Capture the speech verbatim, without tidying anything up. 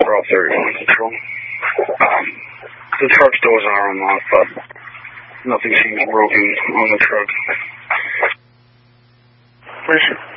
Route thirty-one Control. Um, the truck's doors are unlocked, but nothing seems broken on the truck. Where's your